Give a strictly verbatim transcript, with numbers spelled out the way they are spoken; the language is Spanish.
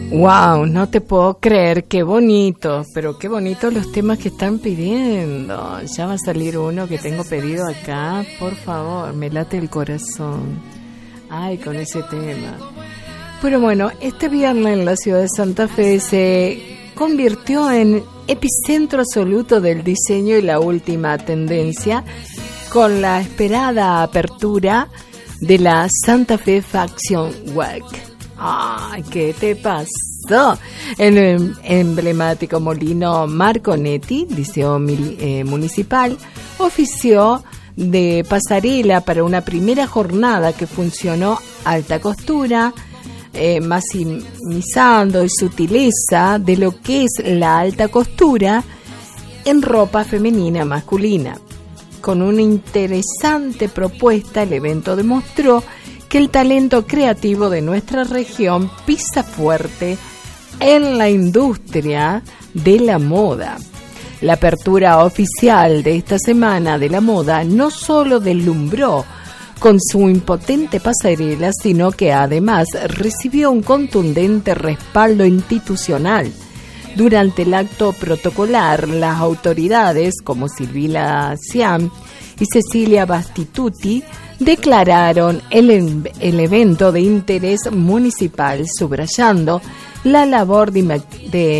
Wow, no te puedo creer, qué bonito, pero qué bonitos los temas que están pidiendo. Ya va a salir uno que tengo pedido acá, por favor, me late el corazón. Ay, con ese tema. Pero bueno, este viernes en la ciudad de Santa Fe se convirtió en epicentro absoluto del diseño y la última tendencia, con la esperada apertura de la Santa Fe Fashion Week. ¡Ay, qué te pasó! El emblemático molino Marconetti, Liceo eh, Municipal, ofició de pasarela para una primera jornada que funcionó alta costura, eh, maximizando y sutileza de lo que es la alta costura en ropa femenina masculina. Con una interesante propuesta, el evento demostró que el talento creativo de nuestra región pisa fuerte en la industria de la moda. La apertura oficial de esta semana de la moda no solo deslumbró con su impotente pasarela, sino que además recibió un contundente respaldo institucional. Durante el acto protocolar, las autoridades como Silvina Siam y Cecilia Bastituti declararon el, el evento de interés municipal, subrayando la labor de, de